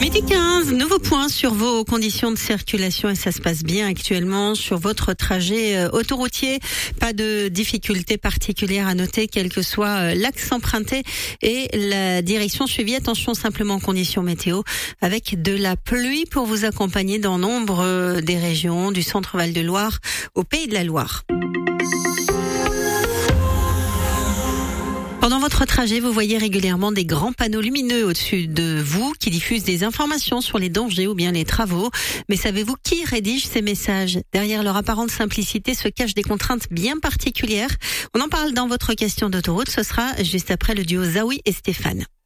8h15, nouveau point sur vos conditions de circulation et ça se passe bien actuellement sur votre trajet autoroutier. Pas de difficultés particulières à noter, quel que soit l'axe emprunté et la direction suivie. Attention simplement aux conditions météo avec de la pluie pour vous accompagner dans nombre des régions du centre Val-de-Loire au Pays de la Loire. Pendant votre trajet, vous voyez régulièrement des grands panneaux lumineux au-dessus de vous qui diffusent des informations sur les dangers ou bien les travaux. Mais savez-vous qui rédige ces messages ? Derrière leur apparente simplicité se cachent des contraintes bien particulières. On en parle dans votre question d'autoroute. Ce sera juste après le duo Zawi et Stéphane.